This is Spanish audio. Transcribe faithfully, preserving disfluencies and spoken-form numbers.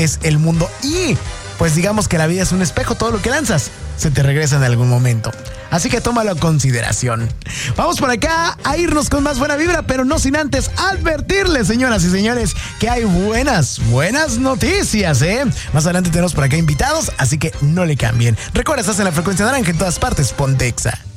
es el mundo. Y pues digamos que la vida es un espejo, todo lo que lanzas se te regresa en algún momento. Así que tómalo a consideración. Vamos por acá a irnos con más buena vibra, pero no sin antes advertirles, señoras y señores, que hay buenas, buenas noticias, ¿eh? Más adelante tenemos por acá invitados, así que no le cambien. Recuerda, estás en la frecuencia naranja en todas partes, Ponte Exa.